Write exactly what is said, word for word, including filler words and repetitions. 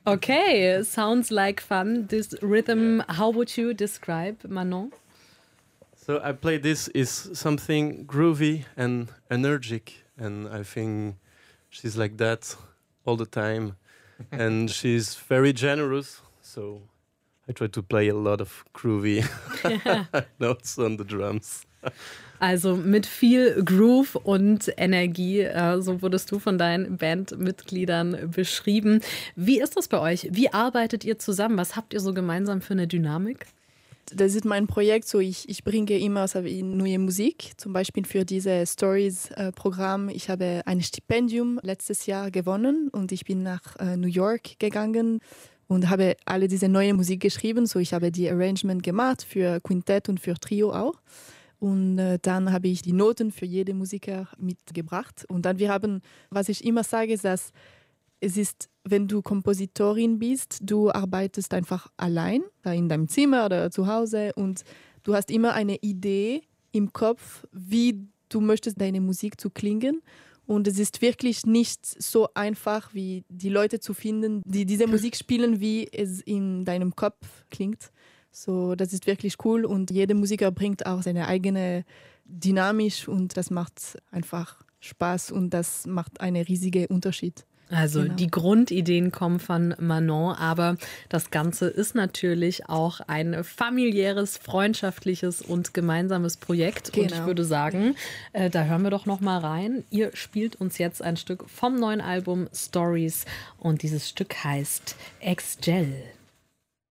Okay, sounds like fun. This rhythm, how would you describe, Manon? So I play this is something groovy and energetic, and I think she's like that all the time, and she's very generous. So I try to play a lot of groovy notes on the drums. Also mit viel Groove und Energie, äh, so wurdest du von deinen Bandmitgliedern beschrieben. Wie ist das bei euch? Wie arbeitet ihr zusammen? Was habt ihr so gemeinsam für eine Dynamik? Das ist mein Projekt, so ich, ich bringe immer so neue Musik, zum Beispiel für dieses Stories-Programm. Ich habe ein Stipendium letztes Jahr gewonnen und ich bin nach äh, New York gegangen und habe alle diese neue Musik geschrieben. So ich habe die Arrangement gemacht für Quintett und für Trio auch. Und äh, dann habe ich die Noten für jede Musiker mitgebracht. Und dann wir haben, was ich immer sage, ist, dass es ist, wenn du Kompositorin bist, du arbeitest einfach allein, da in deinem Zimmer oder zu Hause und du hast immer eine Idee im Kopf, wie du möchtest deine Musik zu klingen. Und es ist wirklich nicht so einfach, wie die Leute zu finden, die diese Musik spielen, wie es in deinem Kopf klingt. So, das ist wirklich cool und jeder Musiker bringt auch seine eigene Dynamik und das macht einfach Spaß und das macht einen riesigen Unterschied. Also genau. Die Grundideen kommen von Manon, aber das Ganze ist natürlich auch ein familiäres, freundschaftliches und gemeinsames Projekt. Genau. Und ich würde sagen, äh, da hören wir doch noch mal rein. Ihr spielt uns jetzt ein Stück vom neuen Album Stories und dieses Stück heißt Ex-Gel.